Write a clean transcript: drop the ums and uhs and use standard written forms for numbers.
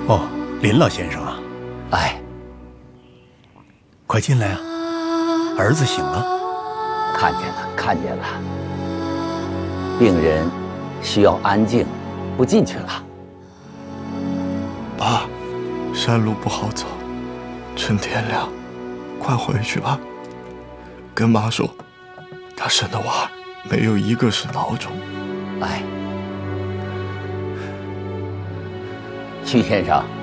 哦，林老先生啊， 哎， 快进来啊！儿子醒了。 看见了，看见了。病人需要安静，不进去了。 爸，山路不好走，趁天亮，快回去吧。跟妈说，她生的娃没有一个是孬种。 哎，曲先生。